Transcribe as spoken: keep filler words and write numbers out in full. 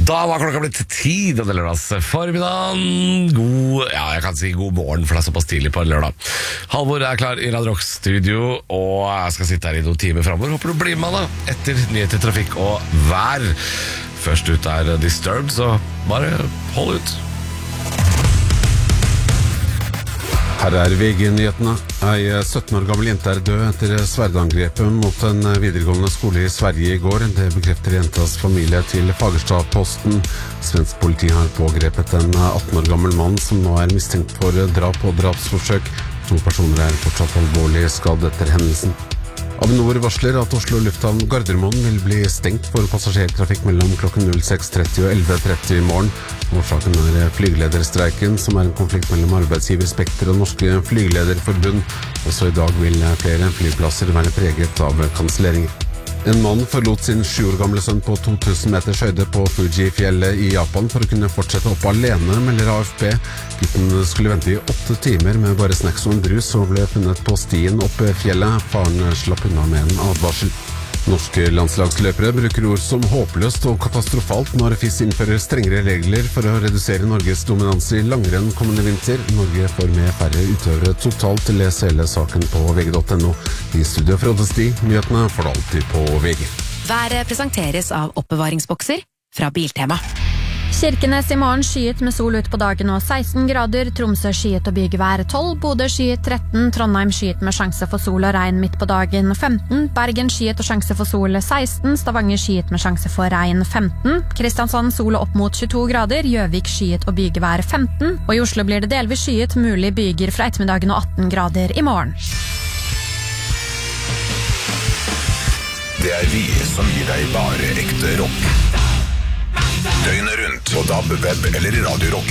Da var klokka blitt tid, og det er lørdags formiddagen. God, ja, jeg kan si god morgen, for det er såpass tidlig på en lørdag. Halvor er klar i Radio Rock studio, og jeg skal sitte her i noen timer fremover. Håper du blir med da, etter nyheter, trafikk og vær. Først ut er Disturbed, så bare hold ut. Her er V G-nyhetene. Ei sytten år gammel jente er død etter sverdangrepet mot en videregående skole i Sverige i går. Det bekrefter jentas familie til Fagerstad-posten. Svensk politi har pågrepet en atten år gammel mann som nå er mistenkt for drap og drapsforsøk. To personer er fortsatt alvorlig skadd etter hendelsen. Avinor varsler at Oslo lufthavn Gardermoen vil bli stengt for passasjertrafikk mellom klokken seks tretti og elleve tretti i morgen. Årsaken er flygelederstreiken, som er en konflikt mellom arbeidsgiver Spekter og Norske Flygelederforbund. Også i dag vil flere flyplasser være preget av kanselleringer. En mann forlot sin sju år gamle sønn på to tusen meters høyde på Fuji-fjellet i Japan for å kunne fortsette opp alene, melder A F P. Gutten skulle vente i åtte timer med bare snacks og en brus, og ble funnet på stien opp fjellet. Faren slapp unna med en advarsel. Norske landslagsløpere bruker ord som håpløst og katastrofalt når F I S innfører strengere regler for å redusere Norges dominans i langrenn kommende vinter. Norge får med færre utøvere totalt. Les hele saken på V G punktum no. I studio Frode Sti, nyhetene får du alltid på V G. Været presenteres av oppbevaringsbokser fra Biltema. Kirkenes i morgen skyet med sol ut på dagen og seksten grader, Tromsø skyet og bygevær tolv, Bodø skyet tretten, Trondheim skyet med sjanse for sol og regn midt på dagen femten, Bergen skyet og sjanse for sol seksten, Stavanger skyet med sjanse for regn femten, Kristiansand sol opp mot tjueto grader, Gjøvik skyet og bygevær femten, og i Oslo blir det delvis skyet, mulig byger fra ettermiddagen og atten grader i morgen. Det er vi som gir deg bare ekte rock. Døgnet rundt på D A B, web eller i Radio Rock